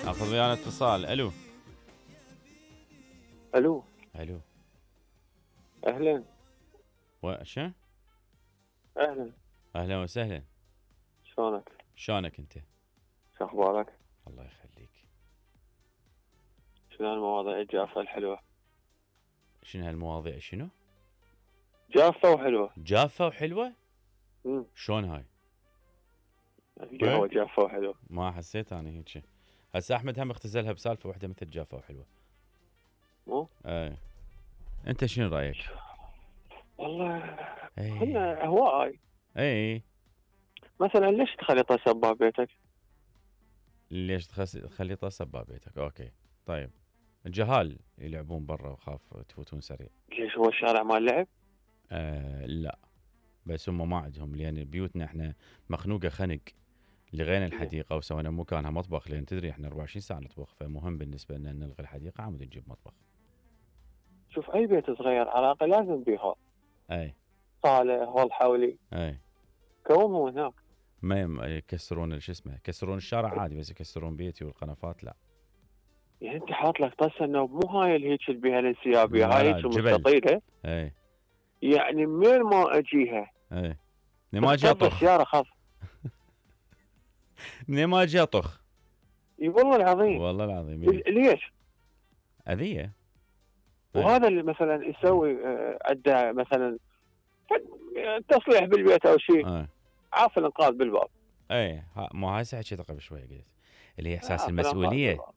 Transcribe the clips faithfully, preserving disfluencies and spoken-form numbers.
اخذ ويانا اتصال. الو الو الو اهلا وشو؟ اهلا اهلا وسهلا. شلونك؟ شلونك انت؟ شو اخبارك؟ الله يخليك. شنو المواضيع الجافة الحلوة؟ شنو هالمواضيع؟ شنو؟ جافة وحلوة. جافة وحلوة؟ امم شلون هاي؟ القهوة جافة وحلوة. ما حسيت انا هيك. هسه احمد هم اختزلها بسالفة واحدة مثل جافة وحلوة. مو؟ اي انت شنو رايك؟ والله اي كنا هواي. اي مثلا ليش تخلي طاسة ببيتك؟ ليش تخس... تخلي طاسة ببيتك؟ اوكي طيب. الجهال يلعبون برا وخاف تفوتون سريع. ليش هو الشارع مال لعب؟ آه لا، بس هم ما عندهم، لان بيوتنا احنا مخنوقه خنق. لغينا الحديقه وسوينا مكانها مطبخ، لان تدري احنا أربعة وعشرين ساعه نطبخ، فمهم بالنسبه لنا نلغي الحديقه عمود نجيب مطبخ. شوف اي بيت صغير على الاقل لازم بيها اي صالة هول حولي اي كومهم هناك. ما يم- يكسرون شو اسمه، يكسرون الشارع عادي، بس يكسرون بيتي والقنفات لا. يعني انت حاط لك طاسة انه مو هاي اللي هيك اللي بيها الانسيابية، لا هاي لا هيك جبل. مستطيلة. اي يعني منين ما اجيها اي منين ما اجي تخطب اطخ. السيارة خاف. منين ما اجي اطخ. اي والله العظيم. والله العظيم. ليش؟ اذيه. وهذا اللي مثلا يسوي آه، عنده مثلا تصليح بالبيت او شيء، اي عاف الانقاذ بالباب. اي ما هاي حكيتها قبل شوي قلت اللي هي احساس عاف الانقاذ المسؤوليه. بالباب.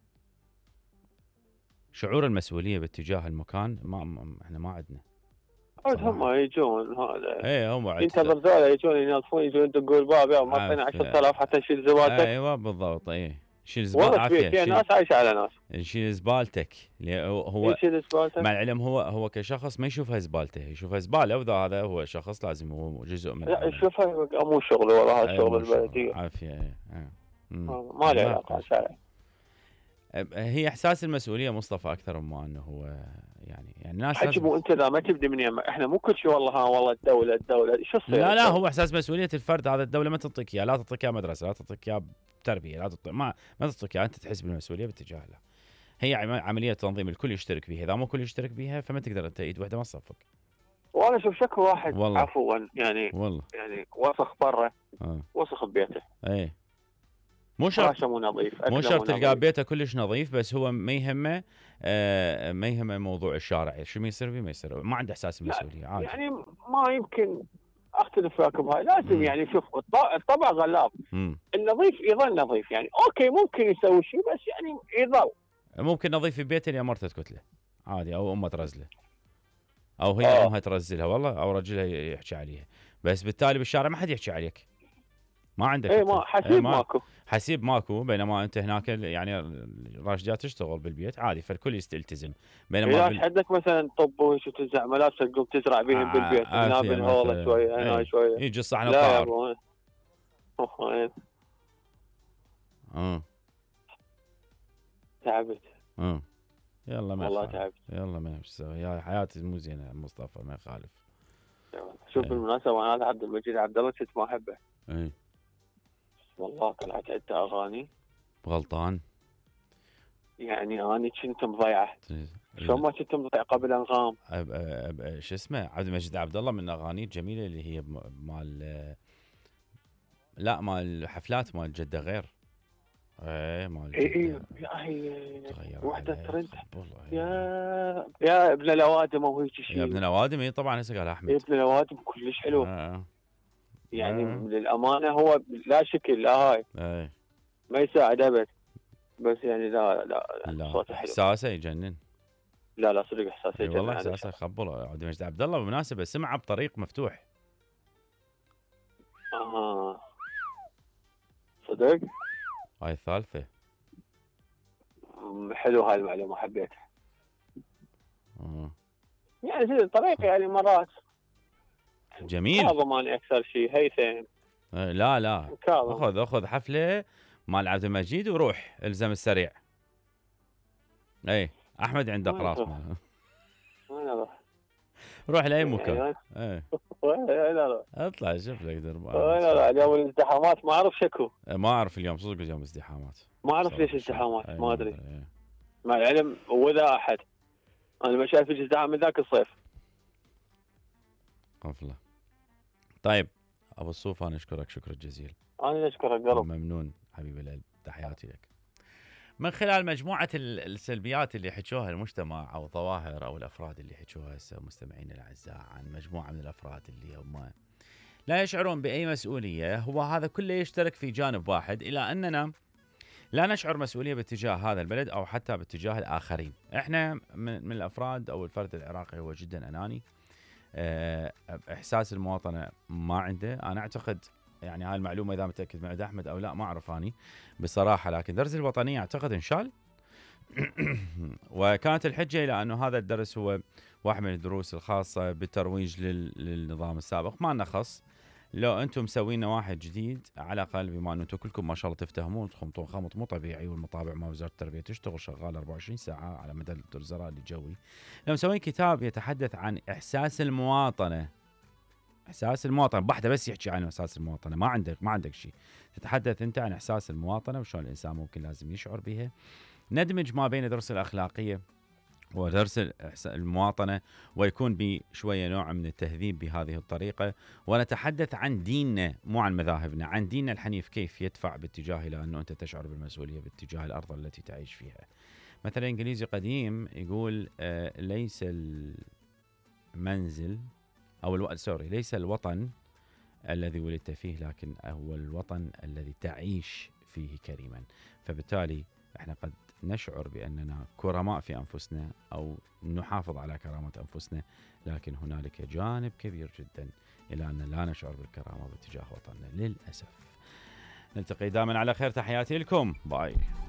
شعور المسؤوليه باتجاه المكان ما, ما احنا ما عندنا. عاد هم يجون هذا ايه هم ينتظر ذولا يجون ينظفون، يجون يدقون الباب، يا معطينا عشرة آلاف حتى نشيل زبالتك. ايوه بالضبط. ايه شيل زبال والله عافيه. فيها ناس عايشه على ناس. نشيل زبالتك. هو يشيل زبالتك. مع العلم هو هو كشخص ما يشوفها زبالته، يشوفها زباله، واذا هذا هو شخص لازم هو جزء من لا شوفها مو شغل والله، هذا أيه شغل البلديه. عافيه. ايه ايه ما له علاقه شارع. هي احساس المسؤوليه مصطفى اكثر مما انه هو يعني يعني الناس حكي مو انت لا ما تبدي من يمه، احنا مو كل شيء والله ها والله الدوله الدوله شو تصير. لا لا هو احساس مسؤوليه الفرد. هذا الدوله ما تعطيك اياه، لا تعطيك اياه مدرسه، لا تعطيك اياه تربيه، لا تعطيك ما ما تعطيك اياه، انت تحس بالمسؤوليه باتجاه له. هي عمليه تنظيم الكل يشترك بها، اذا مو الكل يشترك بها فما تقدر انت ايد واحده ما تصفق. وانا اشوف شكو واحد والله. عفوا يعني والله يعني وسخ برا آه. وسخ ببيته. ايه مو شرط مو نظيف، مو شرط تلقاه بيته كلش نظيف، بس هو ما يهمه آه ما يهمه موضوع الشارع، شو ما يصير فيه ما يصير، ما عنده احساس المسؤوليه عادي. يعني ما يمكن اختلف وياك بهاي، لازم مم. يعني شوف الطبع غلاب. مم. النظيف يظل نظيف، يعني اوكي ممكن يسوي شيء بس يعني يظل ممكن نظيف في بيته اللي مرته تكتله عادي، او امه ترزله، او هي آه. امها ترزلها والله، او رجلها يحكي عليها، بس بالتالي بالشارع ما حد يحكي عليك، ما عندك اي ما حسيب ايه ما ماكو حسيب ماكو. بينما انت هناك يعني راشدات تشتغل بالبيت عادي، فالكل يستلتزم. بينما بال... عندك مثلا طب وش تنزع ملابسك تقوم تزرع بهم آه بالبيت، هنا بالهوله شويه هنا شويه يجي صحن لا يا طائر. ابو وين اه تعبت اه يلا ما والله تعبت. يلا ما ايش اسوي، يا حياتي مو زينه مصطفى ما يخالف. شوف بالمناسبه انا عبد المجيد عبد الله كنت ما احبه. اي والله طلعت عنده اغاني غلطان. يعني انا كنت مضيعه شلون ما كنت مضيع قبل انغام. شو اسمه عبد المجيد عبد الله من اغانيه الجميله اللي هي مال لا مال حفلات مال جده غير. ايه مال اي اي يا هي وحده ترند يا يا ابن الاوادم او هيك شيء. يا ابن الاوادم اي طبعا هسه قال احمد. يا ابن الاوادم كلش حلو. آه. يعني آه. للامانه هو لا شكل لا هاي ايه ما يساعد ابد، بس يعني لا لا, لا صوته حلو. احساسه يجنن. لا لا صدق احساسه يجنن. والله احساسه يخبل. عبد المجيد عبد الله بالمناسبه سمعه بطريق مفتوح. اها صدق هاي الثالثه حلو هاي المعلومه حبيتها. آه. يعني زي الطريق يعني مرات جميل. كاظم انا اكثر شيء هيثم. آه لا لا كاظم. اخذ اخذ حفله مال عبد المجيد وروح الزم السريع. اي احمد عنده قراص. انا روح لاي مكان. يعني ايه وين اروح؟ اطلع شوف لك درب. وين اروح؟ اليوم الازدحامات ما اعرف شكو. ما اعرف اليوم صدق اليوم ازدحامات. ما اعرف ليش ازدحامات ما ادري. مع العلم واذا احد انا ما شايف ازدحام من ذاك الصيف. الله. طيب ابو الصوف انا اشكرك شكرا جزيلا. انا اشكرك قلب. ممنون حبيب القلب تحياتي لك. من خلال مجموعة السلبيات اللي حكوها المجتمع أو الظواهر أو الأفراد اللي حكوها هسه مستمعين الأعزاء عن مجموعة من الأفراد اللي هم لا يشعرون بأي مسؤولية، هو هذا كله يشترك في جانب واحد، إلى أننا لا نشعر مسؤولية باتجاه هذا البلد أو حتى باتجاه الآخرين. إحنا من الأفراد أو الفرد العراقي هو جدا أناني، إحساس المواطنة ما عنده. أنا أعتقد يعني هاي المعلومة إذا متأكد من عند أحمد أو لا ما أعرف أني بصراحة، لكن درس الوطنية أعتقد انشال. وكانت الحجة إلى أنه هذا الدرس هو واحد من الدروس الخاصة بالترويج للنظام السابق. ما نخص لو أنتم مسوين واحد جديد على الأقل، بما أنه أنتم كلكم ما شاء الله تفتهمون تخمطون خمط مو طبيعي، والمطابع مع وزارة التربية تشتغل شغال أربعة وعشرين ساعة على مدى الزراء الجوي. لو مسوين كتاب يتحدث عن إحساس المواطنة، احساس المواطنه بحده بس يحكي عن احساس المواطنه، ما عندك ما عندك شيء، تتحدث انت عن احساس المواطنه وشلون الانسان ممكن لازم يشعر بها. ندمج ما بين درس الاخلاقيه ودرس المواطنه، ويكون بشويه نوع من التهذيب بهذه الطريقه، ونتحدث عن ديننا مو عن مذاهبنا، عن ديننا الحنيف كيف يدفع باتجاه الى انه انت تشعر بالمسؤوليه باتجاه الارض التي تعيش فيها. مثلا انجليزي قديم يقول آه ليس المنزل أو الو... سوري ليس الوطن الذي ولدت فيه، لكن هو الوطن الذي تعيش فيه كريما. فبالتالي احنا قد نشعر بأننا كرماء في أنفسنا أو نحافظ على كرامة أنفسنا، لكن هنالك جانب كبير جدا إلى أن لا نشعر بالكرامة باتجاه وطننا للأسف. نلتقي دائما على خير، تحياتي لكم، باي.